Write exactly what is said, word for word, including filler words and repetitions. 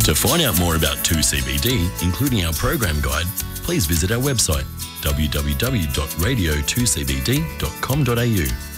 To find out more about two C B D, including our program guide, please visit our website w w w dot radio two c b d dot com dot a u.